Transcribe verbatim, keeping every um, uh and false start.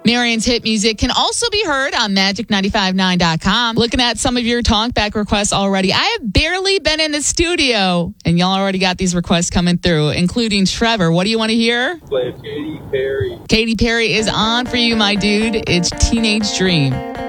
Marion's hit music can also be heard on magic nine five nine dot com. Looking at some of your talkback requests already. I have barely been in the studio, and y'all already got these requests coming through, including Trevor. What do you want to hear? Play Katy Perry. Katy Perry is on for you, my dude. It's Teenage Dream.